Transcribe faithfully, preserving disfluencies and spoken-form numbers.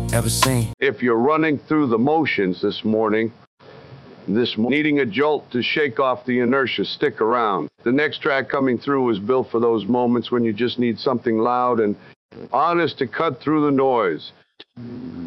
ever seen. If you're running through the motions this morning, this mo- needing a jolt to shake off the inertia, stick around. The next track coming through is built for those moments when you just need something loud and honest to cut through the noise.